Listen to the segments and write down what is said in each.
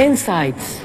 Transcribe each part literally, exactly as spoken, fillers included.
Insights.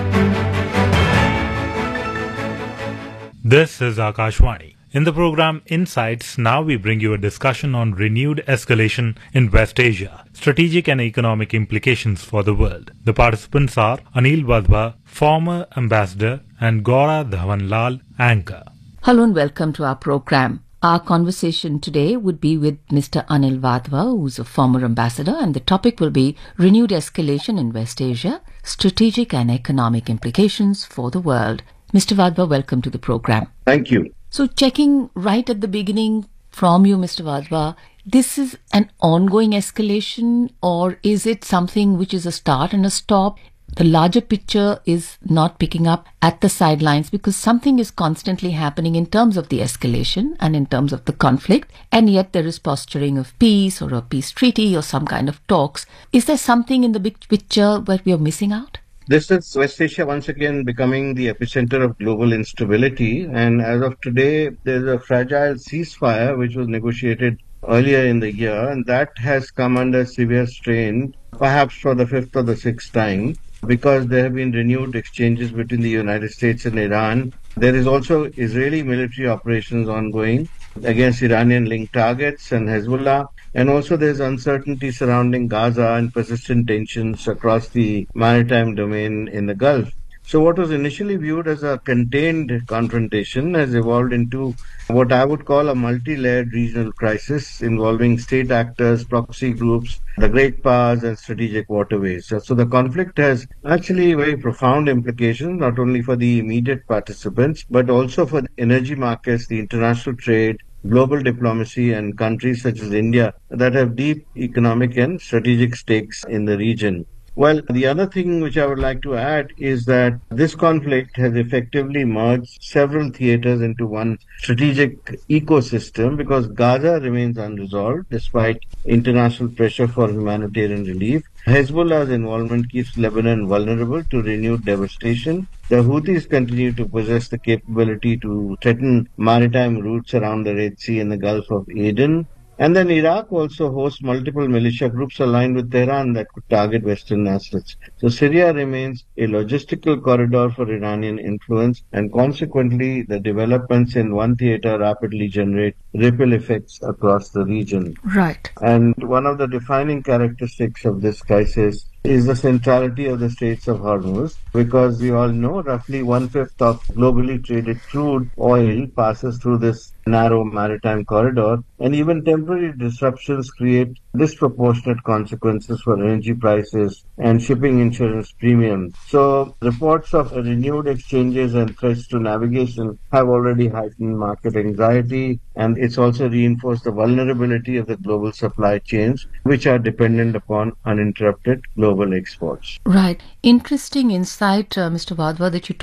This is Akashvani. In the program Insights, now we bring you a discussion on renewed escalation in West Asia, strategic and economic implications for the world. The participants are Anil Vadhva, former ambassador, and Gaura Dhawanlal, anchor. Hello and welcome to our program. Our conversation today would be with Mister Anil Vadhva, who's a former ambassador, and the topic will be renewed escalation in West Asia, strategic and economic implications for the world. Mister Vadhva, welcome to the program. Thank you. So checking right at the beginning from you, Mister Vadhva, this is an ongoing escalation, or is it something which is a start and a stop? The larger picture is not picking up at the sidelines because something is constantly happening in terms of the escalation and in terms of the conflict, and yet there is posturing of peace or a peace treaty or some kind of talks. Is there something in the big picture that we are missing out? This is West Asia once again becoming the epicenter of global instability, and as of today, there's a fragile ceasefire which was negotiated earlier in the year, and that has come under severe strain, perhaps for the fifth or the sixth time, because there have been renewed exchanges between the United States and Iran. There is also Israeli military operations ongoing against Iranian-linked targets and Hezbollah. And also there's uncertainty surrounding Gaza and persistent tensions across the maritime domain in the Gulf. So what was initially viewed as a contained confrontation has evolved into what I would call a multi-layered regional crisis involving state actors, proxy groups, the great powers and strategic waterways. So the conflict has actually very profound implications, not only for the immediate participants, but also for the energy markets, the international trade, global diplomacy, and countries such as India that have deep economic and strategic stakes in the region. Well, the other thing which I would like to add is that this conflict has effectively merged several theaters into one strategic ecosystem because Gaza remains unresolved despite international pressure for humanitarian relief. Hezbollah's involvement keeps Lebanon vulnerable to renewed devastation. The Houthis continue to possess the capability to threaten maritime routes around the Red Sea and the Gulf of Aden. And then Iraq also hosts multiple militia groups aligned with Tehran that could target Western assets. So Syria remains a logistical corridor for Iranian influence, and consequently the developments in one theater rapidly generate ripple effects across the region. Right. And one of the defining characteristics of this crisis is the centrality of the Straits of Hormuz, because we all know roughly one-fifth of globally traded crude oil passes through this narrow maritime corridor, and even temporary disruptions create disproportionate consequences for energy prices and shipping insurance premiums. So reports of renewed exchanges and threats to navigation have already heightened market anxiety, and it's also reinforced the vulnerability of the global supply chains, which are dependent upon uninterrupted global exports. Right. Interesting insight, uh, Mister Vadhva, that you